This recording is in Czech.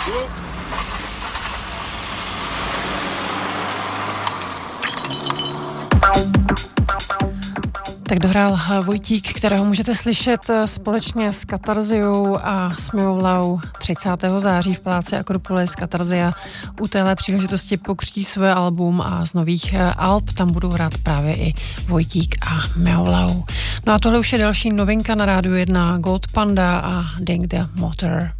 Tak dohrál Vojtík, kterého můžete slyšet společně s Katarziou a s Miolou 30. září v Paláci Akropolis. Katarzia u téhle příležitosti pokřtí své album a z nových alb tam budou hrát právě i Vojtík a Miolou. No a tohle už je další novinka na Rádiu 1, Gold Panda a Ding the Motor.